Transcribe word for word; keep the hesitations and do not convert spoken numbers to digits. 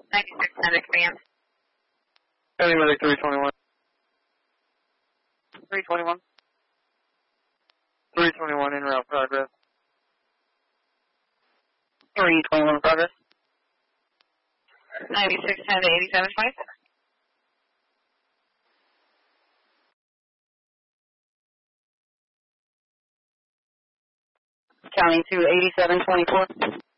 ninety-six ten to command. County Medic three twenty-one. three twenty-one. three twenty-one en route progress. three twenty-one progress. ninety-six ten to eighty-seven twenty-six. Counting to eighty-seven twenty-four.